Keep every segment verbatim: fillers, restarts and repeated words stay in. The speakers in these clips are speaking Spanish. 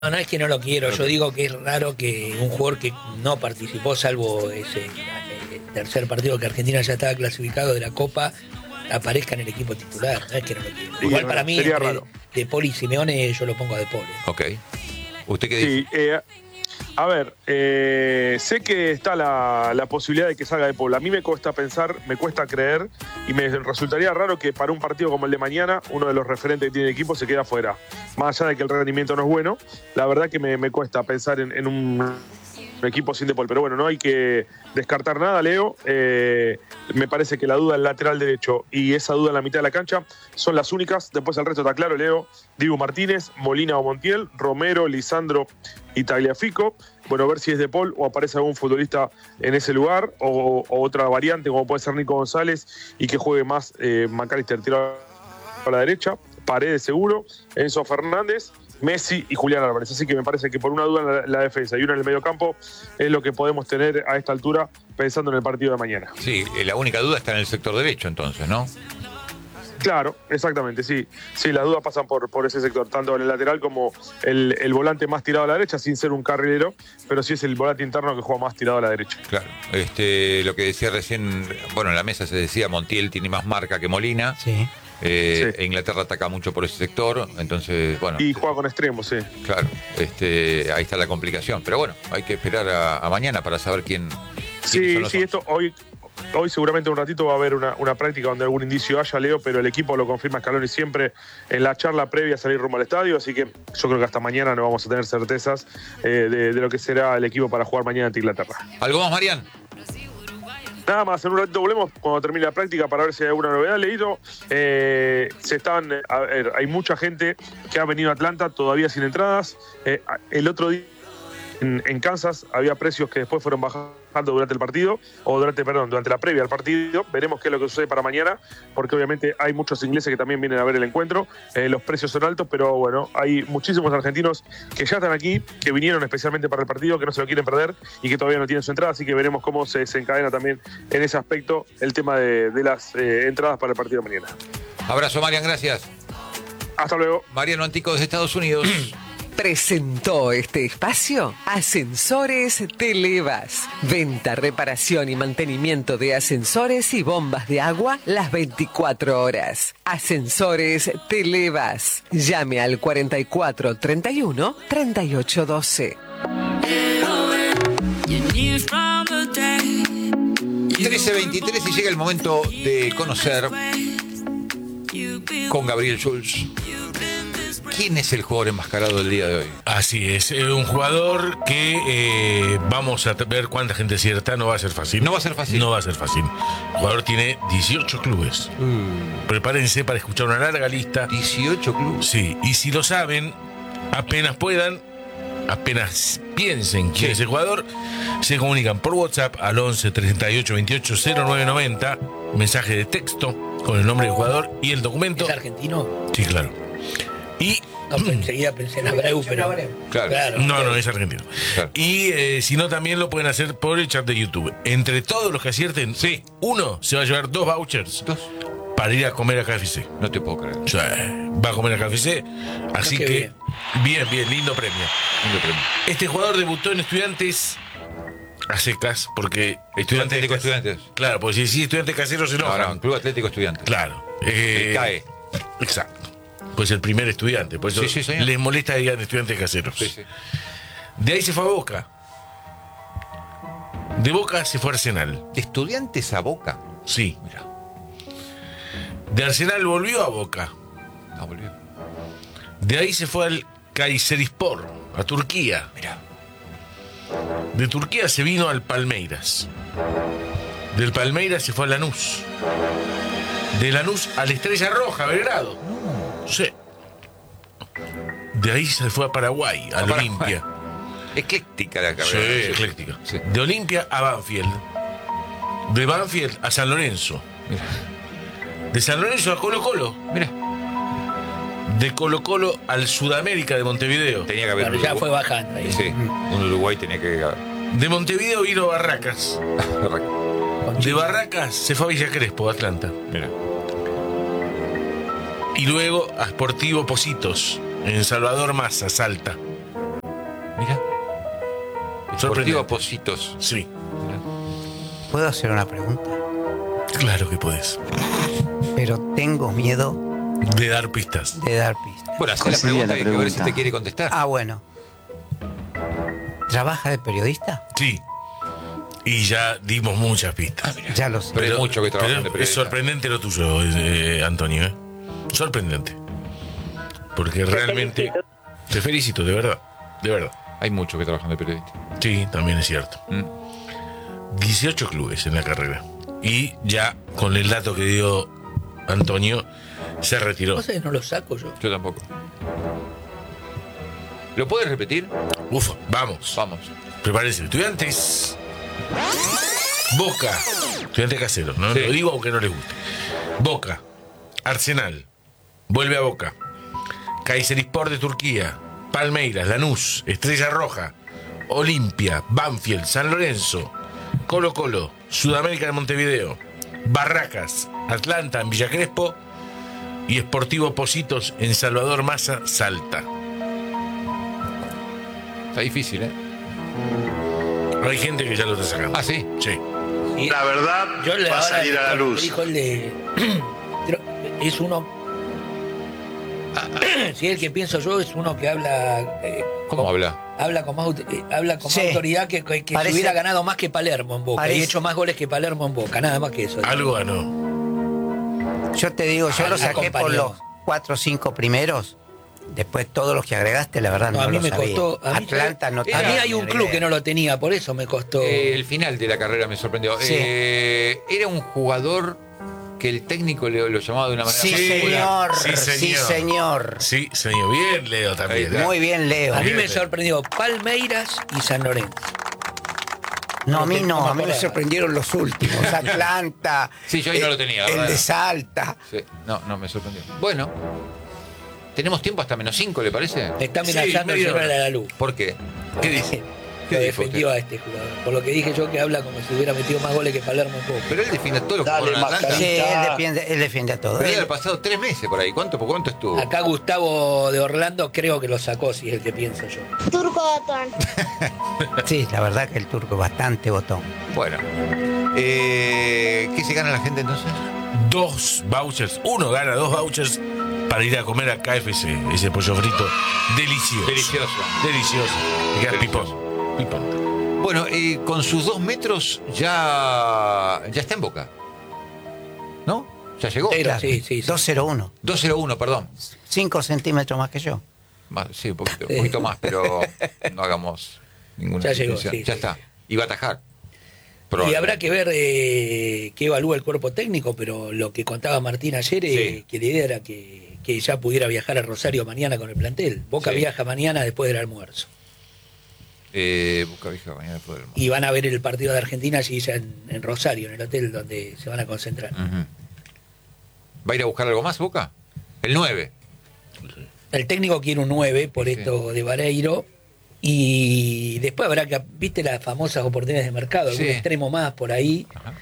No, no es que no lo quiero, yo digo que es raro que un jugador que no participó, salvo ese eh, tercer partido que Argentina ya estaba clasificado de la Copa, aparezca en el equipo titular. No es que no lo quiero. Sí, Igual bueno, para mí, sería entre raro. De Paul y Simeone, yo lo pongo a De Paul. Ok. ¿Usted qué dice? Sí, eh, a ver, eh, sé que está la, la posibilidad de que salga De Paul. A mí me cuesta pensar, me cuesta creer y me resultaría raro que para un partido como el de mañana uno de los referentes que tiene el equipo se quede afuera. Más allá de que el rendimiento no es bueno, la verdad que me, me cuesta pensar en, en un equipo sin De Paul. Pero bueno, no hay que descartar nada, Leo. Eh, me parece que la duda del lateral derecho y esa duda en la mitad de la cancha son las únicas. Después el resto está claro, Leo. Dibu Martínez, Molina o Montiel, Romero, Lisandro y Tagliafico. Bueno, ver si es De Paul o aparece algún futbolista en ese lugar o, o otra variante como puede ser Nico González y que juegue más eh, McAllister tirado a la derecha. Paredes seguro, Enzo Fernández, Messi y Julián Álvarez. Así que me parece que por una duda en la, la defensa y una en el medio campo es lo que podemos tener a esta altura pensando en el partido de mañana. Sí, la única duda está en el sector derecho entonces, ¿no? Claro, exactamente, sí. Sí, las dudas pasan por, por ese sector, tanto en el lateral como el, el volante más tirado a la derecha, sin ser un carrilero, pero sí es el volante interno que juega más tirado a la derecha. Claro. Este, lo que decía recién, bueno, en la mesa se decía, Montiel tiene más marca que Molina. Sí. Eh, Sí. Inglaterra ataca mucho por ese sector, entonces, bueno. Y juega con extremos, sí. Claro, este, ahí está la complicación. Pero bueno, hay que esperar a, a mañana para saber quién. quiénes Sí, son los sí, once. esto hoy, hoy seguramente un ratito va a haber una, una práctica donde algún indicio haya, Leo, pero el equipo lo confirma Scaloni siempre en la charla previa a salir rumbo al estadio, así que yo creo que hasta mañana no vamos a tener certezas eh, de, de lo que será el equipo para jugar mañana ante Inglaterra. ¿Algo más, Marian? Nada más, en un ratito volvemos cuando termine la práctica para ver si hay alguna novedad. Leído, eh, se están, a ver, hay mucha gente que ha venido a Atlanta todavía sin entradas. Eh, el otro día en, en Kansas había precios que después fueron bajando durante el partido, o durante, perdón, durante la previa al partido. Veremos qué es lo que sucede para mañana, porque obviamente hay muchos ingleses que también vienen a ver el encuentro. Eh, los precios son altos, pero bueno, hay muchísimos argentinos que ya están aquí, que vinieron especialmente para el partido, que no se lo quieren perder y que todavía no tienen su entrada, así que veremos cómo se desencadena también en ese aspecto el tema de, de las eh, entradas para el partido de mañana. Abrazo, Marian, gracias. Hasta luego. Mariano Antico desde Estados Unidos. Presentó este espacio Ascensores Televas. Venta, reparación y mantenimiento de ascensores y bombas de agua las veinticuatro horas. Ascensores Televas. Llame al cuarenta y cuatro treinta y uno treinta y ocho doce. trece veintitrés y llega el momento de conocer con Gabriel Schulz quién es el jugador enmascarado del día de hoy. Así es, eh, un jugador que eh, vamos a ver cuánta gente cierta, no va a ser fácil. No va a ser fácil. No va a ser fácil. El jugador tiene dieciocho clubes. Mm. Prepárense para escuchar una larga lista. dieciocho clubes. Sí, y si lo saben, apenas puedan, apenas piensen quién Sí. es el jugador, se comunican por WhatsApp al once treinta y ocho veintiocho cero nueve noventa, mensaje de texto con el nombre del jugador y el documento. ¿Es argentino? Sí, claro. Y No, pues enseguida pensé en Abreu, pero... Claro. no, no, es argentino. Claro. Y eh, si no, también lo pueden hacer por el chat de YouTube. Entre todos los que acierten, Sí. uno se va a llevar dos vouchers Dos. para ir a comer a K F C. No te puedo creer. O sea, va a comer a K F C. Así qué que, bien. bien, bien, lindo premio. No te premio. Este jugador debutó en Estudiantes a secas, porque Club Atlético Cas- Estudiantes. Claro, porque si decís Estudiantes Caseros se No, enojan. no, Club Atlético Estudiantes. Claro. Eh, El CAE. Exacto. Pues el primer estudiante. Por eso Sí, sí, señor. les molesta que digan Estudiantes Caseros. Sí, sí. De ahí se fue a Boca. De Boca se fue a Arsenal. De Estudiantes a Boca. Sí. Mira, De Arsenal volvió a Boca. no volvió. De ahí se fue al Kayserispor, a Turquía. Mira. De Turquía se vino al Palmeiras. Del Palmeiras se fue a Lanús. De Lanús a la Estrella Roja, Belgrado. Sí. De ahí se fue a Paraguay, al Paraguay. Olimpia. Ecléctica la Sí, carrera. ecléctica. Sí. De Olimpia a Banfield. De Banfield a San Lorenzo. Mira. De San Lorenzo a Colo Colo. Mira. De Colo Colo al Sudamérica de Montevideo. Tenía que haber. Bueno, un ya Uruguay. fue bajando ahí. Sí, un Uruguay tenía que haber. De Montevideo vino a Barracas. De Barracas se fue a Villa Crespo, Atlanta. Mira. Y luego a Sportivo Positos, en Salvador Massa, Salta. Mira. Sorprendente. Deportivo Positos. Sí, ¿Puedo hacer una pregunta? claro que podés. Pero tengo miedo De dar pistas. de dar pistas. Bueno, hacer ¿Cuál la sería pregunta la y a ver si pregunta? te quiere contestar. Ah, bueno. ¿Trabaja de periodista? Sí. Y ya dimos muchas pistas. Ya lo sé. Pero hay mucho que trabajan pero de es periodista. sorprendente lo tuyo, eh, Antonio. ¿eh? Sorprendente. Porque realmente... felicito. Te felicito, de verdad. De verdad. Hay mucho que trabajan de periodista. Sí, también es cierto. Mm. dieciocho clubes en la carrera. Y ya con el dato que dio Antonio, se retiró. No sé, no lo saco yo. Yo tampoco. ¿Lo puedes repetir? Uf, vamos. Vamos. Prepárense. Estudiantes. Boca. Estudiantes caseros, ¿no? Sí. Lo digo aunque no les guste. Boca. Arsenal. Vuelve a Boca. Kayserispor de Turquía. Palmeiras, Lanús, Estrella Roja, Olimpia, Banfield, San Lorenzo, Colo Colo, Sudamérica de Montevideo, Barracas, Atlanta en Villa Crespo y Sportivo Positos en Salvador Massa, Salta. Está difícil, ¿eh? Hay gente que ya lo está sacando. Ah, ¿sí? Sí. Y La verdad yo le va a ahora salir a la dijo- luz. dijo el de. creo- es uno. Si es el que pienso yo, es uno que habla. eh, ¿Cómo con- habla? Habla con más, aut- eh, habla con más Sí. autoridad que, que, que si Parece- hubiera ganado más que Palermo en Boca. Parece- Y hecho más goles que Palermo en Boca, nada más que eso. Algo ganó. Yo te digo, yo Ah, lo saqué por acompañó. los cuatro o cinco primeros. Después todos los que agregaste, la verdad, No, no, a mí lo me sabía. costó. A mí, Atlanta no a mí tenía hay un ni club idea. que no lo tenía, por eso me costó. Eh, el final de la carrera me sorprendió. Sí. Eh, era un jugador que el técnico le- lo llamaba de una manera Sí, muy señor. Sí, Sí, señor. señor. Sí, señor. Bien, Leo también. ¿eh? Muy bien, Leo. a mí me bien. sorprendió Palmeiras y San Lorenzo. No, a mí No, no, no me a mí me acordaba. sorprendieron los últimos. Atlanta. Sí, yo ahí no lo tenía, la El verdad. de Salta. Sí, no, no, me sorprendió. Bueno, tenemos tiempo hasta menos cinco, ¿le parece? Me está Sí, amenazando media llevarle hora. a la luz. ¿Por qué? ¿Qué dice? Lo ¿Qué dijo defendió a este jugador. Por lo que dije yo, que habla como si hubiera metido más goles que Palermo en Boca. Pero él defiende a todos los que Dale, jugaron en Atlanta. Sí, Mascarita. él defiende, él defiende a todo. Pero Él- había pasado tres meses por ahí. ¿Cuánto, por cuánto estuvo? Acá Gustavo de Orlando creo que lo sacó, si es el que pienso yo. Turco Botón. sí, la verdad que el turco es bastante botón. Bueno. Eh, ¿Qué se gana la gente entonces? Dos vouchers. Uno gana dos vouchers para ir a comer a K F C. Ese pollo frito delicioso. Delicioso. Delicioso. Te queda Delicioso. pipón. Pipón. Bueno, eh, con sus dos metros ya, ya está en Boca. ¿No? Ya llegó. Pero, Claro, sí, sí, sí. dos cero uno. dos cero uno, perdón. cinco centímetros más que yo. Más, sí, un poquito, un poquito más, pero no hagamos ninguna Ya llegó, distinción. sí, Ya sí, está. Y va a atajar. Y Probablemente. habrá que ver eh, qué evalúa el cuerpo técnico, pero lo que contaba Martín ayer, eh, Sí. que la idea era que, que ya pudiera viajar a Rosario mañana con el plantel. Boca Sí. viaja mañana después del almuerzo. Eh, Boca Vieja mañana después del Y van a ver el partido de Argentina allí ya en, en Rosario, en el hotel donde se van a concentrar. Ujú. ¿Va a ir a buscar algo más, Boca? El nueve. El técnico quiere un nueve por Sí. esto de Vareiro. Y después habrá que, viste las famosas oportunidades de mercado, algún Sí. extremo más por ahí Ajá.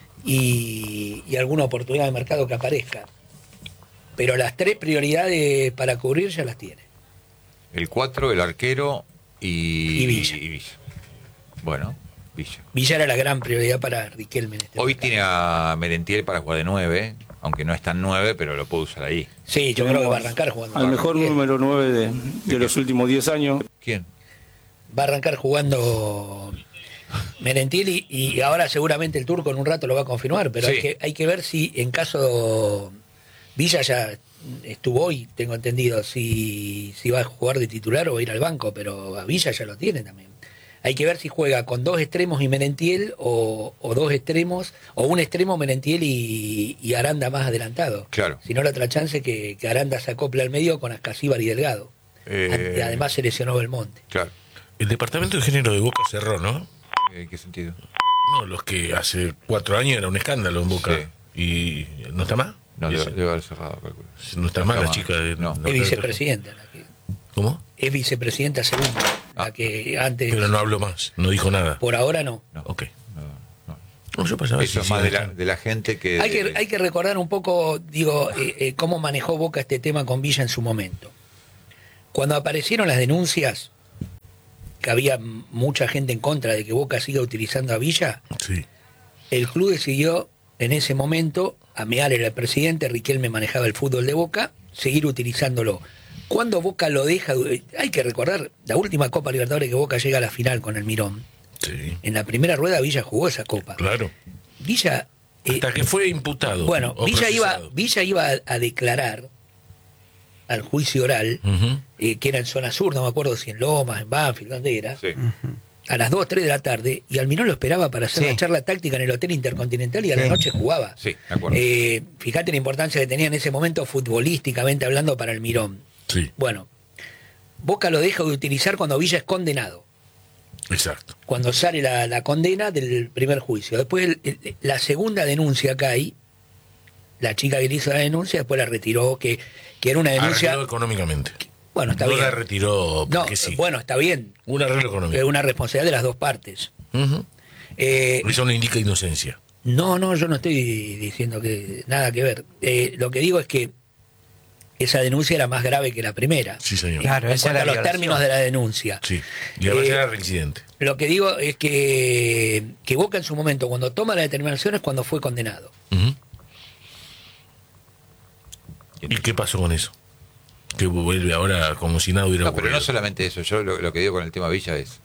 y, y alguna oportunidad de mercado que aparezca. Pero las tres prioridades para cubrir ya las tiene. El cuatro, el arquero y, Y Villa. y Villa. Bueno, Villa. Villa era la gran prioridad para Riquelme en este Hoy mercado. tiene a Merentiel para jugar de nueve, aunque no es tan nueve, pero lo puede usar ahí. Sí, yo creo que va a arrancar jugando. Al mejor Bien. número nueve de, de los últimos diez años. ¿Quién? Va a arrancar jugando Merentiel y, y ahora seguramente el turco en un rato lo va a confirmar, pero Sí. hay, que, hay que ver si en caso Villa ya estuvo hoy, tengo entendido, si, si va a jugar de titular o va a ir al banco, pero a Villa ya lo tiene también. Hay que ver si juega con dos extremos y Merentiel o, o dos extremos, o un extremo Merentiel y, y Aranda más adelantado. Claro. Si no, la otra chance que, que Aranda se acople al medio con Ascasíbar y Delgado. Eh, Y además se lesionó Belmonte. Claro. El departamento de género de Boca cerró, ¿no? ¿En qué sentido? No, los que hace cuatro años era un escándalo en Boca. Y no está más. No, Y debe, eso- debe haber cerrado, calculo. no está No más está la más. chica de. No. no- Es vicepresidenta. la que- ¿Cómo? Es vicepresidenta segunda. Ah. La que antes. Pero no habló más, no dijo nada. Por ahora no. No, Ok. no, no. No, yo pasaba Eso si es más sí, de la, está. de la gente que... Hay que, hay que recordar un poco, digo, eh, eh, cómo manejó Boca este tema con Villa en su momento. Cuando aparecieron las denuncias, que había mucha gente en contra de que Boca siga utilizando a Villa, Sí. el club decidió en ese momento, Ameal era el presidente, Riquelme manejaba el fútbol de Boca, seguir utilizándolo. Cuando Boca lo deja, hay que recordar, la última Copa Libertadores que Boca llega a la final con el Mirón, Sí. en la primera rueda Villa jugó esa Copa. Claro. Villa... eh, Hasta que fue imputado. bueno, o Villa iba, procesado. Villa iba a, a declarar al juicio oral, Ujú. eh, que era en zona sur, no me acuerdo si en Lomas, en Banfield, ¿dónde era? Sí. A las dos, tres de la tarde, y Almirón lo esperaba para hacer Sí. la charla táctica en el Hotel Intercontinental y a la Sí. noche jugaba. Sí, de acuerdo. Eh, fíjate la importancia que tenía en ese momento futbolísticamente hablando para Almirón. Sí, Bueno, Boca lo deja de utilizar cuando Villa es condenado, exacto. cuando sale la, la condena del primer juicio. Después el- el- la segunda denuncia que hay, la chica que le hizo la denuncia, después la retiró, que, que era una denuncia... Arregló económicamente. Bueno, está no bien. la retiró No, porque sí. bueno, está bien. Un arreglo Es económico. una responsabilidad de las dos partes. Ujú. Eh, Eso no indica inocencia. no, no, yo no estoy diciendo que nada que ver. Eh, lo que digo es que esa denuncia era más grave que la primera. Sí, señor. Claro, En esa cuanto era a los violación. términos de la denuncia. Sí. Y además Eh, era reincidente. Lo que digo es que, que Boca en su momento, cuando toma la determinación, es cuando fue condenado. Ujú. ¿Y qué pasó con eso? Que vuelve ahora como si nada hubiera No, pero ocurrido. no solamente eso. Yo lo, lo que digo con el tema Villa es.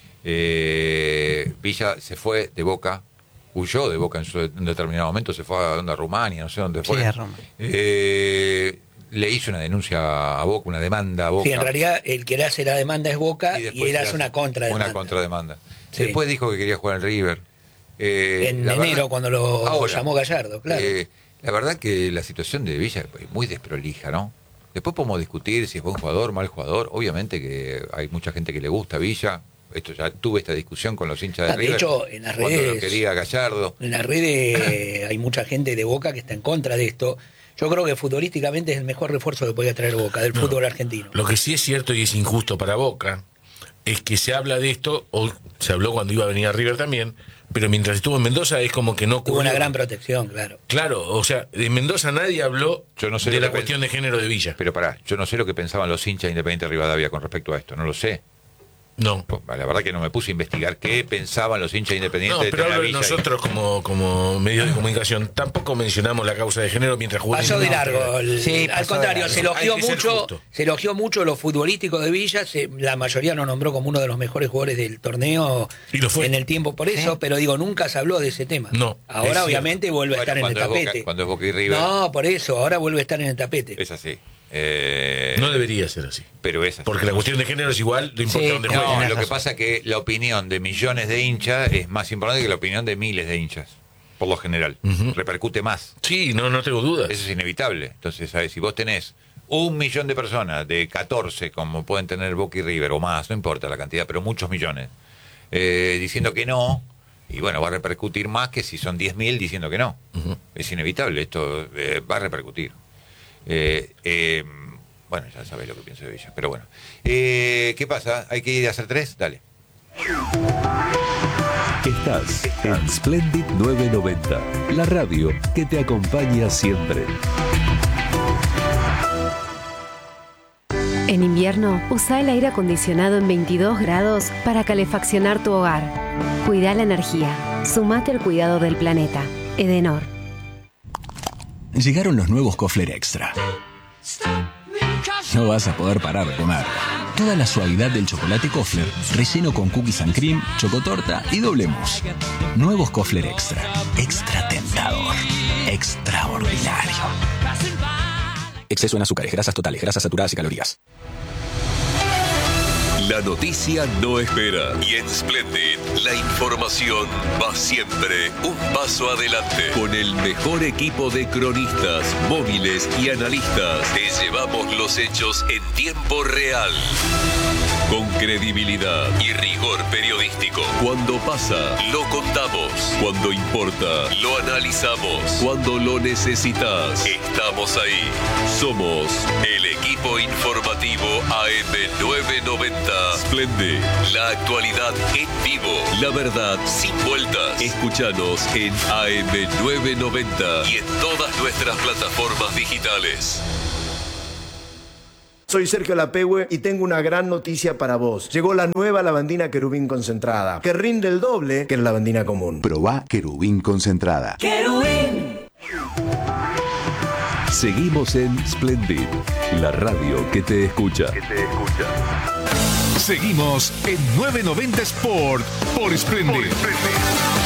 eh, Villa se fue de Boca, huyó de Boca en su en determinado momento, se fue a, ¿dónde? A Rumania, no sé dónde fue. Sí, a Roma. Eh, le hizo una denuncia a Boca, una demanda a Boca. Sí, en realidad el que le hace la demanda es Boca y, después él se hace una contrademanda. Una contrademanda. Sí. Después dijo que quería jugar en River. Eh, En la enero, verdad- cuando lo Ahora, llamó Gallardo, claro. eh, la verdad que la situación de Villa es muy desprolija, ¿no? Después podemos discutir si es buen jugador, mal jugador. Obviamente que hay mucha gente que le gusta a Villa. Esto ya tuve esta discusión con los hinchas de Ah, de River. hecho, en las cuando lo redes- quería Gallardo. En las redes hay mucha gente de Boca que está en contra de esto. Yo creo que futbolísticamente es el mejor refuerzo que podía traer Boca, del No. fútbol argentino. Lo que sí es cierto y es injusto para Boca es que se habla de esto, o se habló cuando iba a venir a River también, pero mientras estuvo en Mendoza es como que no Tuvo ocurrió. una gran protección, claro. Claro, o sea, de Mendoza nadie habló Yo no sé de lo la que cuestión de género de Villa. Pero pará, yo no sé lo que pensaban los hinchas de Independiente Rivadavia con respecto a esto. No lo sé. No. Pues, la verdad que no me puse a investigar qué pensaban los hinchas de Independiente No, de pero tener a hablo de Villa. nosotros como, como medios de comunicación tampoco mencionamos la causa de género mientras jugó. Pasó de en- largo. el- Sí, al pasó contrario, de se largo. elogió Hay que ser mucho, justo. se elogió mucho lo futbolístico de Villa, se- la mayoría lo nombró como uno de los mejores jugadores del torneo Y lo fue. en el tiempo por eso, Sí. pero digo, nunca se habló de ese tema. No, es Ahora cierto. obviamente vuelve a Bueno, estar en el cuando es Boca- tapete. cuando es Boca y River. No, por eso, ahora vuelve a estar en el tapete. Es así. Eh, No debería ser así. pero es así. Porque la cuestión de género es igual, no importa Sí, dónde no, juegue. No, Tenés lo que razón. pasa es que la opinión de millones de hinchas es más importante que la opinión de miles de hinchas, por lo general. Ujú. Repercute más. Sí, no, no tengo dudas. Eso es inevitable. Entonces, ¿sabes? Si vos tenés un millón de personas, de catorce, como pueden tener Boca y River, o más, no importa la cantidad, pero muchos millones, eh, diciendo que no, y bueno, va a repercutir más que si son diez mil diciendo que no. Ujú. Es inevitable, esto eh, va a repercutir. Eh, eh, bueno, ya sabéis lo que pienso de Villa, pero bueno. Eh, ¿Qué pasa? ¿Hay que ir a hacer tres? Dale. Estás en Splendid nueve noventa, la radio que te acompaña siempre. En invierno, usa el aire acondicionado en veintidós grados para calefaccionar tu hogar. Cuida la energía. Sumate al cuidado del planeta. Edenor. Llegaron los nuevos Kofler Extra. No vas a poder parar de comer. Toda la suavidad del chocolate Kofler, relleno con cookies and cream, chocotorta y doble mousse. Nuevos Kofler Extra. Extra tentador. Extraordinario. Exceso en azúcares, grasas totales, grasas saturadas y calorías. La noticia no espera. Y en Splendid, la información va siempre un paso adelante. Con el mejor equipo de cronistas, móviles y analistas, te llevamos los hechos en tiempo real. Con credibilidad y rigor periodístico. Cuando pasa, lo contamos. Cuando importa, lo analizamos. Cuando lo necesitas, estamos ahí. Somos el equipo informativo A M nueve noventa. Splendid, la actualidad en vivo. La verdad sin vueltas. Escúchanos en A M nueve noventa y en todas nuestras plataformas digitales. Soy Sergio Lapehue y tengo una gran noticia para vos. Llegó la nueva lavandina Querubín concentrada, que rinde el doble que la lavandina común. Probá Querubín concentrada. ¡Querubín! Seguimos en Splendid, la radio que te escucha. Que te escucha. Seguimos en novecientos noventa Sport por Splendid.